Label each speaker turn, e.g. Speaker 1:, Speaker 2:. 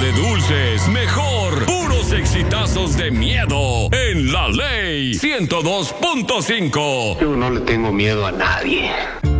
Speaker 1: de dulces, mejor. Puros exitazos de miedo en La Ley 102.5.
Speaker 2: Yo no le tengo miedo a nadie.